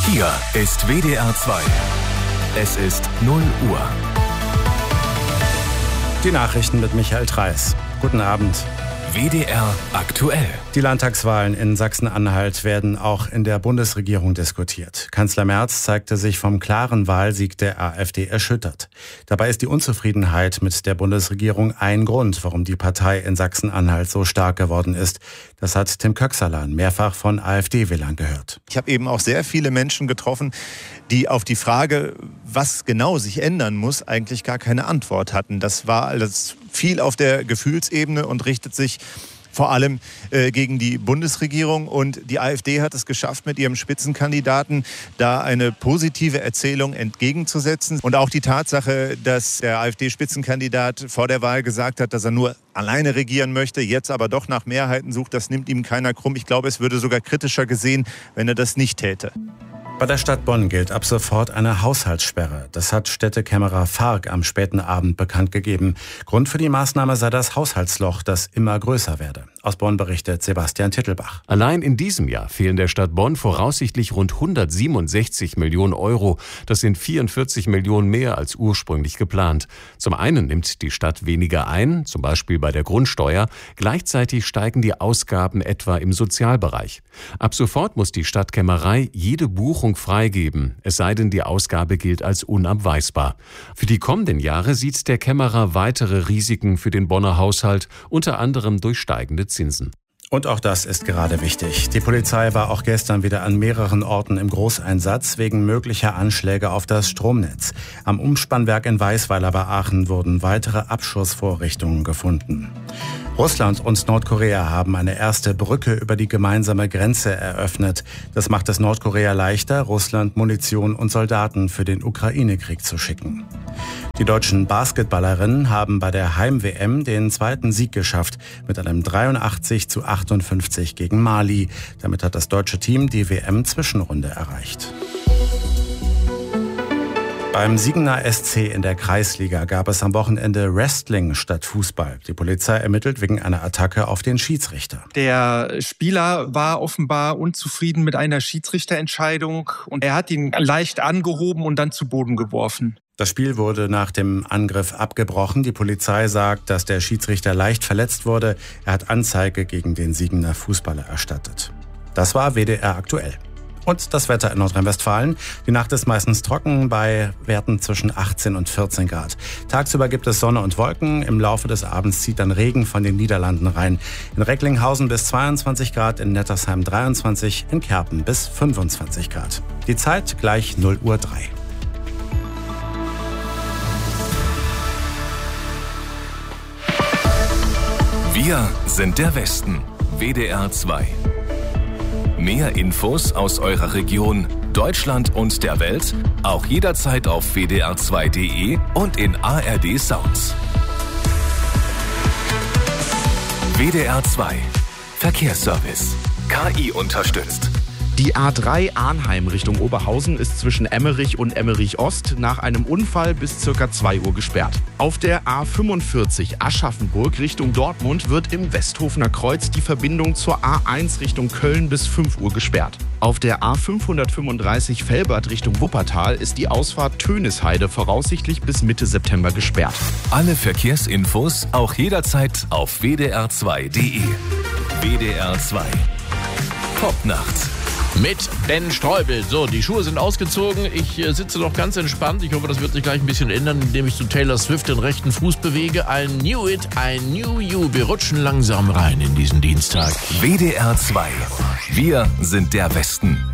Hier ist WDR 2. Es ist 0 Uhr. Die Nachrichten mit Michael Treis. Guten Abend. WDR aktuell. Die Landtagswahlen in Sachsen-Anhalt werden auch in der Bundesregierung diskutiert. Kanzler Merz zeigte sich vom klaren Wahlsieg der AfD erschüttert. Dabei ist die Unzufriedenheit mit der Bundesregierung ein Grund, warum die Partei in Sachsen-Anhalt so stark geworden ist. Das hat Tim Köxerlein mehrfach von AfD-Wählern gehört. Ich habe eben auch sehr viele Menschen getroffen, die auf die Frage, was genau sich ändern muss, eigentlich gar keine Antwort hatten. Das war alles viel auf der Gefühlsebene und richtet sich vor allem gegen die Bundesregierung. Und die AfD hat es geschafft, mit ihrem Spitzenkandidaten da eine positive Erzählung entgegenzusetzen. Und auch die Tatsache, dass der AfD-Spitzenkandidat vor der Wahl gesagt hat, dass er nur alleine regieren möchte, jetzt aber doch nach Mehrheiten sucht, das nimmt ihm keiner krumm. Ich glaube, es würde sogar kritischer gesehen, wenn er das nicht täte. Bei der Stadt Bonn gilt ab sofort eine Haushaltssperre. Das hat Städtekämmerer Fark am späten Abend bekannt gegeben. Grund für die Maßnahme sei das Haushaltsloch, das immer größer werde. Aus Bonn berichtet Sebastian Tittelbach. Allein in diesem Jahr fehlen der Stadt Bonn voraussichtlich rund 167 Millionen Euro. Das sind 44 Millionen mehr als ursprünglich geplant. Zum einen nimmt die Stadt weniger ein, zum Beispiel bei der Grundsteuer. Gleichzeitig steigen die Ausgaben etwa im Sozialbereich. Ab sofort muss die Stadtkämmerei jede Buchung freigeben, es sei denn, die Ausgabe gilt als unabweisbar. Für die kommenden Jahre sieht der Kämmerer weitere Risiken für den Bonner Haushalt, unter anderem durch steigende Zinsen. Und auch das ist gerade wichtig. Die Polizei war auch gestern wieder an mehreren Orten im Großeinsatz wegen möglicher Anschläge auf das Stromnetz. Am Umspannwerk in Weisweiler bei Aachen wurden weitere Abschussvorrichtungen gefunden. Russland und Nordkorea haben eine erste Brücke über die gemeinsame Grenze eröffnet. Das macht es Nordkorea leichter, Russland Munition und Soldaten für den Ukraine-Krieg zu schicken. Die deutschen Basketballerinnen haben bei der Heim-WM den zweiten Sieg geschafft, mit einem 83:58 gegen Mali. Damit hat das deutsche Team die WM-Zwischenrunde erreicht. Beim Siegener SC in der Kreisliga gab es am Wochenende Wrestling statt Fußball. Die Polizei ermittelt wegen einer Attacke auf den Schiedsrichter. Der Spieler war offenbar unzufrieden mit einer Schiedsrichterentscheidung und er hat ihn leicht angehoben und dann zu Boden geworfen. Das Spiel wurde nach dem Angriff abgebrochen. Die Polizei sagt, dass der Schiedsrichter leicht verletzt wurde. Er hat Anzeige gegen den Siegener Fußballer erstattet. Das war WDR aktuell. Und das Wetter in Nordrhein-Westfalen. Die Nacht ist meistens trocken bei Werten zwischen 18 und 14 Grad. Tagsüber gibt es Sonne und Wolken. Im Laufe des Abends zieht dann Regen von den Niederlanden rein. In Recklinghausen bis 22 Grad, in Nettersheim 23, in Kerpen bis 25 Grad. Die Zeit gleich 0:03 Uhr. Wir sind der Westen. WDR 2. Mehr Infos aus eurer Region, Deutschland und der Welt, auch jederzeit auf wdr2.de und in ARD Sounds. WDR 2. Verkehrsservice. KI unterstützt. Die A3 Arnheim Richtung Oberhausen ist zwischen Emmerich und Emmerich Ost nach einem Unfall bis ca. 2 Uhr gesperrt. Auf der A45 Aschaffenburg Richtung Dortmund wird im Westhofener Kreuz die Verbindung zur A1 Richtung Köln bis 5 Uhr gesperrt. Auf der A535 Velbert Richtung Wuppertal ist die Ausfahrt Tönisheide voraussichtlich bis Mitte September gesperrt. Alle Verkehrsinfos auch jederzeit auf wdr2.de. WDR 2. Popnacht. Mit Ben Streubel. So, die Schuhe sind ausgezogen. Ich sitze noch ganz entspannt. Ich hoffe, das wird sich gleich ein bisschen ändern, indem ich zu Taylor Swift den rechten Fuß bewege. I knew it, I knew you. Wir rutschen langsam rein in diesen Dienstag. WDR 2. Wir sind der Westen.